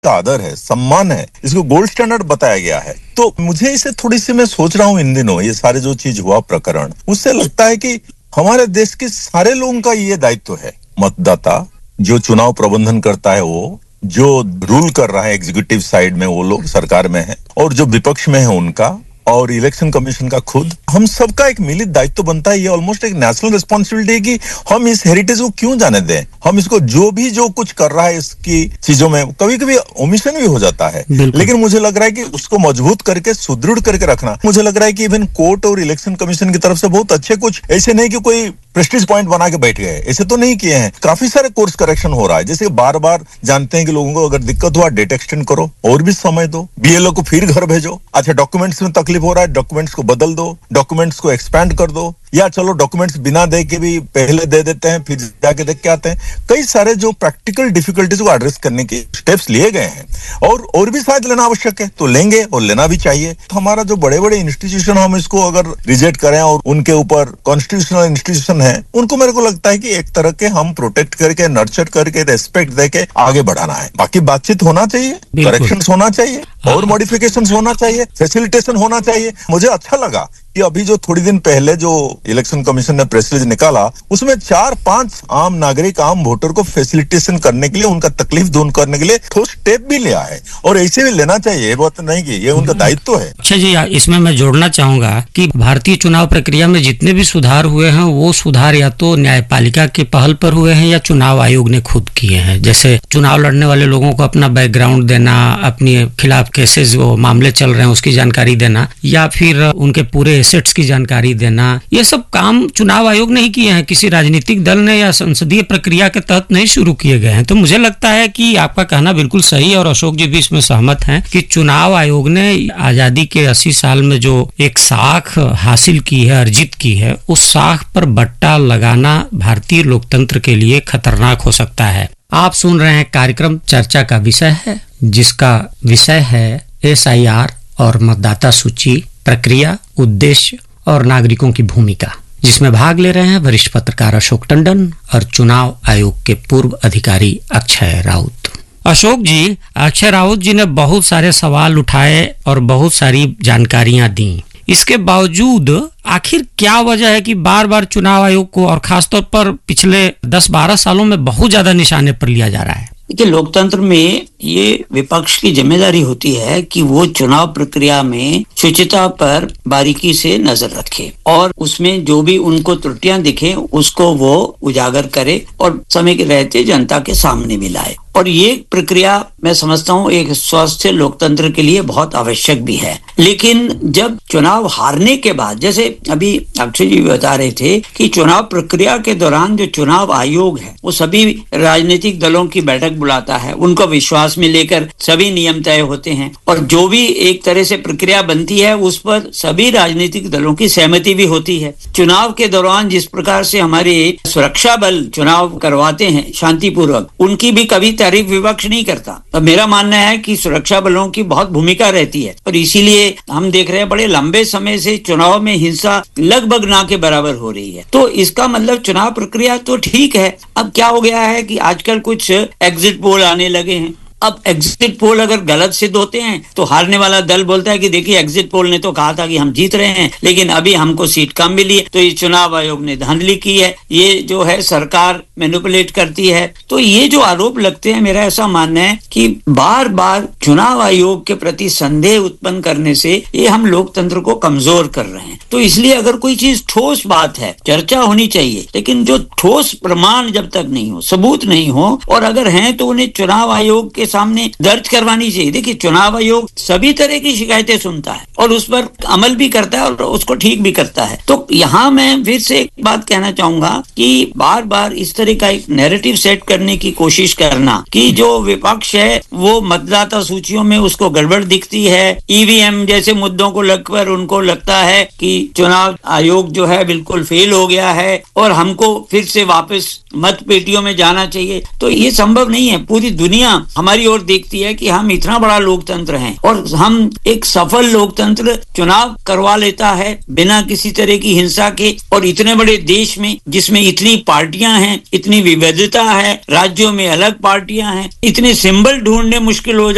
आदर है, सम्मान है, इसको गोल्ड स्टैंडर्ड बताया गया है। तो मुझे इसे थोड़ी सी मैं सोच रहा हूँ इन दिनों ये सारे जो चीज हुआ प्रकरण, उससे लगता है कि हमारे देश के सारे लोगों का ये दायित्व है, मतदाता जो चुनाव प्रबंधन करता है, वो जो रूल कर रहा है एग्जीक्यूटिव साइड में, वो लोग सरकार में है, और जो विपक्ष में है उनका, और इलेक्शन कमीशन का खुद, हम सबका एक मिलित दायित्व बनता है। ये ऑलमोस्ट एक नेशनल रिस्पॉन्सिबिलिटी है कि हम इस हेरिटेज को क्यों जाने दें। हम इसको जो कुछ कर रहा है इसकी चीजों में कभी कभी ओमिशन भी हो जाता है, लेकिन मुझे लग रहा है कि उसको मजबूत करके सुदृढ़ करके रखना। मुझे लग रहा है कि इवन कोर्ट और इलेक्शन कमीशन की तरफ से बहुत अच्छे, कुछ ऐसे नहीं कि कोई प्रेस्टीज पॉइंट बना के बैठ गए, ऐसे तो नहीं किए हैं। काफी सारे कोर्स करेक्शन हो रहा है, जैसे बार बार जानते हैं कि लोगों को अगर दिक्कत हुआ डेट एक्सटेंड करो और भी समय दो, बीएलओ को फिर घर भेजो। अच्छा, डॉक्यूमेंट्स में तकलीफ हो रहा है, डॉक्यूमेंट्स को बदल दो, डॉक्यूमेंट्स को एक्सपैंड कर दो, या चलो डॉक्यूमेंट्स बिना दे के भी पहले दे देते हैं, फिर जाके देख के आते हैं। कई सारे जो प्रैक्टिकल डिफिकल्टीज को एड्रेस करने के स्टेप्स लिए गए हैं, और भी शायद लेना आवश्यक है तो लेंगे, और लेना भी चाहिए। तो हमारा जो बड़े बड़े इंस्टीट्यूशन, हम इसको अगर रिजेक्ट करें और उनके ऊपर कॉन्स्टिट्यूशनल इंस्टीट्यूशन है, उनको मेरे को लगता है कि एक तरह के हम प्रोटेक्ट करके, नर्चर करके, रेस्पेक्ट देके आगे बढ़ाना है। बाकी बातचीत होना चाहिए, करेक्शंस होना चाहिए, और मॉडिफिकेशंस होना चाहिए, फैसिलिटेशन होना चाहिए। मुझे अच्छा लगा कि अभी जो थोड़ी दिन पहले जो इलेक्शन कमीशन ने प्रेस रिलीज निकाला, उसमें 4-5 आम नागरिक, आम वोटर को फैसिलिटेशन करने के लिए, उनका तकलीफ दूर करने के लिए ठोस स्टेप भी लिया है, और ऐसे भी लेना चाहिए। ये बात नहीं कि ये उनका दायित्व है। अच्छा जी, इसमें मैं जोड़ना चाहूंगा कि भारतीय चुनाव प्रक्रिया में जितने भी सुधार हुए हैं, वो सुधार या तो न्यायपालिका के पहल पर हुए हैं या चुनाव आयोग ने खुद किए हैं। जैसे चुनाव लड़ने वाले लोगों को अपना बैकग्राउंड देना, अपने खिलाफ केसेस, वो मामले चल रहे हैं उसकी जानकारी देना, या फिर उनके पूरे एसेट्स की जानकारी देना, ये सब काम चुनाव आयोग ने ही किए हैं, किसी राजनीतिक दल ने या संसदीय प्रक्रिया के तहत नहीं शुरू किए गए हैं। तो मुझे लगता है कि आपका कहना बिल्कुल सही, और अशोक जी भी इसमें सहमत हैं कि चुनाव आयोग ने आजादी के 80 साल में जो एक साख हासिल की है, अर्जित की है, उस साख पर बट्टा लगाना भारतीय लोकतंत्र के लिए खतरनाक हो सकता है। आप सुन रहे हैं कार्यक्रम चर्चा का विषय है, जिसका विषय है SIR और मतदाता सूची प्रक्रिया, उद्देश्य और नागरिकों की भूमिका, जिसमें भाग ले रहे हैं वरिष्ठ पत्रकार अशोक टंडन और चुनाव आयोग के पूर्व अधिकारी अक्षय राउत। अशोक जी, अक्षय राउत जी ने बहुत सारे सवाल उठाए और बहुत सारी जानकारियां दी। इसके बावजूद आखिर क्या वजह है कि बार बार चुनाव आयोग को, और खासतौर पर पिछले 10-12 सालों में बहुत ज्यादा निशाने पर लिया जा रहा है? देखिए, लोकतंत्र में ये विपक्ष की जिम्मेदारी होती है कि वो चुनाव प्रक्रिया में शुचिता पर बारीकी से नजर रखे, और उसमें जो भी उनको त्रुटियां दिखे उसको वो उजागर करे और समय के रहते जनता के सामने भी लाए। और ये प्रक्रिया मैं समझता हूँ एक स्वस्थ लोकतंत्र के लिए बहुत आवश्यक भी है। लेकिन जब चुनाव हारने के बाद, जैसे अभी अक्षय जी बता रहे थे कि चुनाव प्रक्रिया के दौरान जो चुनाव आयोग है वो सभी राजनीतिक दलों की बैठक बुलाता है, उनको विश्वास में लेकर सभी नियम तय होते हैं, और जो भी एक तरह से प्रक्रिया बनती है उस पर सभी राजनीतिक दलों की सहमति भी होती है। चुनाव के दौरान जिस प्रकार से हमारे सुरक्षा बल चुनाव करवाते हैं शांतिपूर्वक, उनकी भी कभी तारीफ विपक्ष नहीं करता। तो मेरा मानना है कि सुरक्षा बलों की बहुत भूमिका रहती है, और इसीलिए हम देख रहे हैं बड़े लंबे समय से चुनाव में हिंसा लगभग ना के बराबर हो रही है। तो इसका मतलब चुनाव प्रक्रिया तो ठीक है। अब क्या हो गया है कि आजकल कुछ एग्जिट पोल आने लगे हैं। अब एग्जिट पोल अगर गलत सिद्ध होते हैं तो हारने वाला दल बोलता है कि देखिए एग्जिट पोल ने तो कहा था कि हम जीत रहे हैं, लेकिन अभी हमको सीट कम मिली है, तो ये चुनाव आयोग ने धांधली की है, ये जो है सरकार मैनिपुलेट करती है। तो ये जो आरोप लगते हैं, मेरा ऐसा मानना है कि बार बार चुनाव आयोग के प्रति संदेह उत्पन्न करने से ये हम लोकतंत्र को कमजोर कर रहे हैं। तो इसलिए अगर कोई चीज ठोस बात है, चर्चा होनी चाहिए, लेकिन जो ठोस प्रमाण जब तक नहीं हो, सबूत नहीं हो, और अगर हैं तो उन्हें चुनाव आयोग के सामने दर्ज करवानी चाहिए। देखिए, चुनाव आयोग सभी तरह की शिकायतें सुनता है और उस पर अमल भी करता है और उसको ठीक भी करता है। तो यहाँ मैं फिर से एक बात कहना चाहूंगा कि बार बार इस तरह का एक नैरेटिव सेट करने की कोशिश करना कि जो विपक्ष है वो मतदाता सूचियों में उसको गड़बड़ दिखती है, ईवीएम जैसे मुद्दों को लगकर उनको लगता है कि चुनाव आयोग जो है बिल्कुल फेल हो गया है और हमको फिर से वापस मत पेटियों में जाना चाहिए, तो ये संभव नहीं है। पूरी दुनिया हमारी ओर देखती है कि हम इतना बड़ा लोकतंत्र हैं और हम एक सफल लोकतंत्र चुनाव करवा लेता है बिना किसी तरह की हिंसा के, और इतने बड़े देश में जिसमें इतनी पार्टियां हैं, इतनी विविधता है, राज्यों में अलग पार्टियां हैं, इतने सिंबल ढूंढने मुश्किल हो